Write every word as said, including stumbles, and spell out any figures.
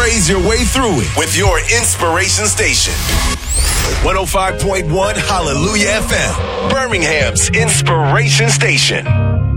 praise your way through it with your inspiration station. one oh five point one Hallelujah F M, Birmingham's inspiration station.